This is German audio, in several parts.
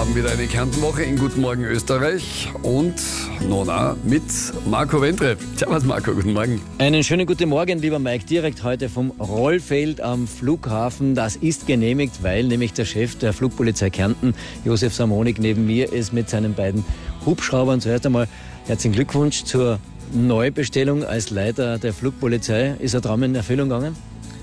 haben wieder eine Kärntenwoche in Guten Morgen Österreich und Nona mit Marco Wendrep. Servus Marco, guten Morgen. Einen schönen guten Morgen, lieber Mike, direkt heute vom Rollfeld am Flughafen. Das ist genehmigt, weil nämlich der Chef der Flugpolizei Kärnten, Josef Samonik, neben mir ist mit seinen beiden Hubschraubern. Zuerst einmal herzlichen Glückwunsch zur Neubestellung als Leiter der Flugpolizei. Ist ein Traum in Erfüllung gegangen?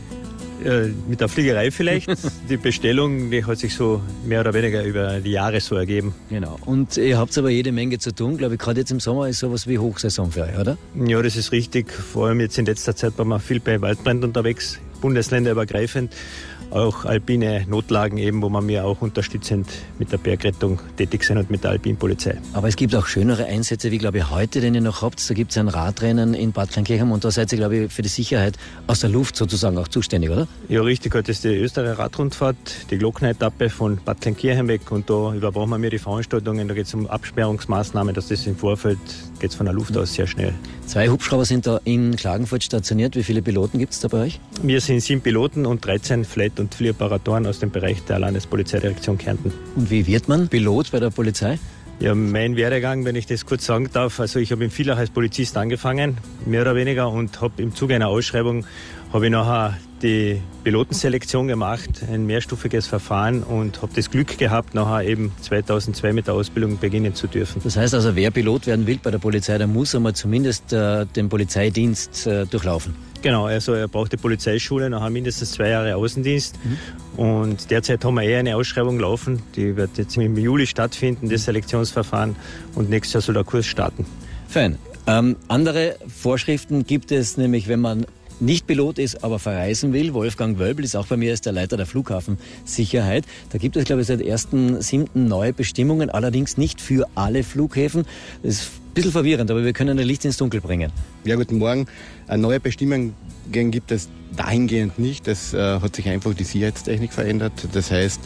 Mit der Fliegerei vielleicht. Die Bestellung, die hat sich so mehr oder weniger über die Jahre so ergeben. Genau. Und ihr habt aber jede Menge zu tun. Glaube ich, gerade jetzt im Sommer ist sowas wie Hochsaison für euch, oder? Ja, das ist richtig. Vor allem jetzt in letzter Zeit waren wir viel bei Waldbränden unterwegs, bundesländerübergreifend. Auch alpine Notlagen eben, wo wir mir auch unterstützend mit der Bergrettung tätig sind und mit der Alpinpolizei. Aber es gibt auch schönere Einsätze, wie glaube ich heute, den ihr noch habt. Da gibt es ein Radrennen in Bad Kleinkirchen und da seid ihr, glaube ich, für die Sicherheit aus der Luft sozusagen auch zuständig, oder? Ja, richtig. Heute ist die Österreicher Radrundfahrt, die Glockner-Etappe von Bad Kleinkirchen weg und da überwachen wir mir die Veranstaltungen. Da geht es um Absperrungsmaßnahmen, dass das im Vorfeld geht von der Luft aus sehr schnell. 2 Hubschrauber sind da in Klagenfurt stationiert. Wie viele Piloten gibt es da bei euch? Wir sind 7 Piloten und 13 Flight- und Fliegerparatoren aus dem Bereich der Landespolizeidirektion Kärnten. Und wie wird man Pilot bei der Polizei? Ja, mein Werdegang, wenn ich das kurz sagen darf, also ich habe in Villach als Polizist angefangen, mehr oder weniger, und habe im Zuge einer Ausschreibung habe ich nachher die Pilotenselektion gemacht, ein mehrstufiges Verfahren, und habe das Glück gehabt, nachher eben 2002 mit der Ausbildung beginnen zu dürfen. Das heißt also, wer Pilot werden will bei der Polizei, der muss einmal zumindest den Polizeidienst durchlaufen. Genau, also er braucht die Polizeischule, nachher mindestens 2 Jahre Außendienst. Und derzeit haben wir eine Ausschreibung laufen, die wird jetzt im Juli stattfinden, das Selektionsverfahren, und nächstes Jahr soll der Kurs starten. Fein. Andere Vorschriften gibt es nämlich, wenn man nicht Pilot ist, aber verreisen will. Wolfgang Wölbel ist auch bei mir, ist der Leiter der Flughafensicherheit. Da gibt es, glaube ich, seit 1.7. neue Bestimmungen, allerdings nicht für alle Flughäfen. Das ist ein bisschen verwirrend, aber wir können ein Licht ins Dunkel bringen. Ja, guten Morgen. Neue Bestimmungen gibt es dahingehend nicht. Es hat sich einfach die Sicherheitstechnik verändert. Das heißt,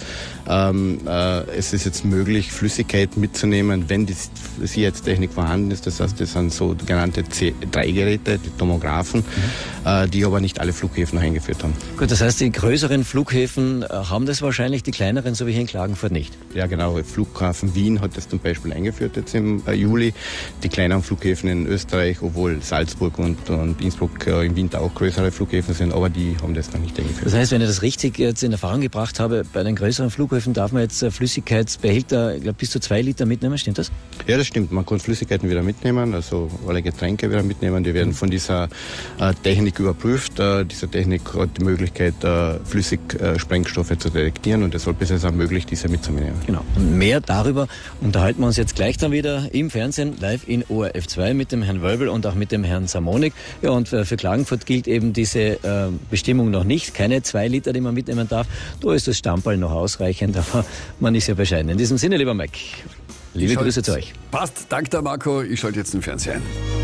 es ist jetzt möglich, Flüssigkeit mitzunehmen, wenn die Sicherheitstechnik vorhanden ist. Das heißt, das sind so genannte C3-Geräte, die Tomographen, die aber nicht alle Flughäfen noch eingeführt haben. Gut, das heißt, die größeren Flughäfen haben das wahrscheinlich, die kleineren, so wie hier in Klagenfurt, nicht? Ja, genau. Flughafen Wien hat das zum Beispiel eingeführt jetzt im Juli. Die kleineren Flughäfen in Österreich, obwohl Salzburg und Innsbruck im Winter auch größere Flughäfen sind, aber die haben das noch nicht eingeführt. Das heißt, wenn ich das richtig jetzt in Erfahrung gebracht habe, bei den größeren Flughäfen darf man jetzt Flüssigkeitsbehälter, ich glaube, bis zu 2 Liter mitnehmen, stimmt das? Ja, das stimmt. Man kann Flüssigkeiten wieder mitnehmen, also alle Getränke wieder mitnehmen. Die werden von dieser Technik überprüft. Diese Technik hat die Möglichkeit, Flüssigsprengstoffe zu detektieren, und deshalb ist es auch möglich, diese mitzunehmen. Genau. Und mehr darüber unterhalten wir uns jetzt gleich dann wieder im Fernsehen, live in ORF 2 mit dem Herrn Wölbel und auch mit dem Herrn Samonik. Ja, und für Klagenfurt gilt eben diese Bestimmung noch nicht. Keine 2 Liter, die man mitnehmen darf. Da ist das Stammball noch ausreichend, aber man ist ja bescheiden. In diesem Sinne, lieber Mike, liebe Grüße zu euch. Passt, danke der Marco. Ich schalte jetzt den Fernseher ein.